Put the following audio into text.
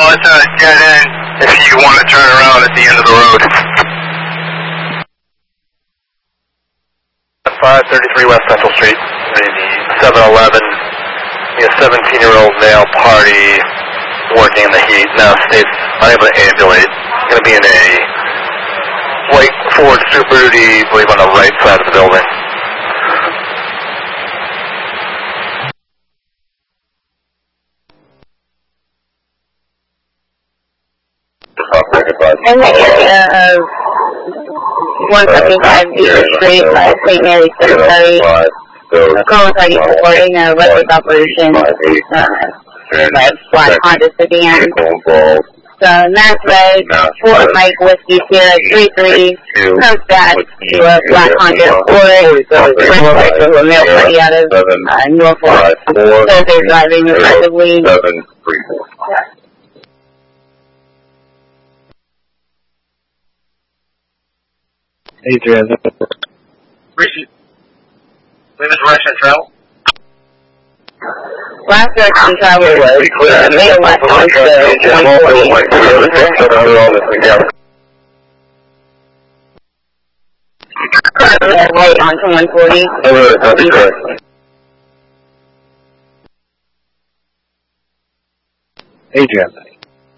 it's a dead end if you want to turn around at the end of the road. 533 West Central Street, the 7-Eleven, a 17-year-old male party working in the heat, now states unable to ambulate. Going to be in a white Ford Super Duty, I believe on the right side of the building. In the area of 175 Beaver Street by St. Mary's Cemetery, calls are supporting a records operation by Black Honda sedan. So Mass Red, Fort Mike Whiskey Sierra 33, comes back to a Black Honda Accord, to a male party out of Norfolk. So they're driving respectively. Adrian. Limit direction travel. Last direction travel was male left onto 140. Right onto 140. Adrian.